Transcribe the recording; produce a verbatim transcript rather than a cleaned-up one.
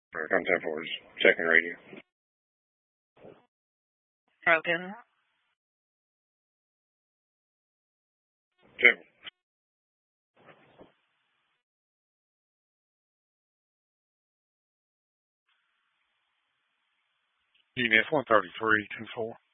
Contact four is checking radio. Broken. Check. Unit one thirty-three, two four.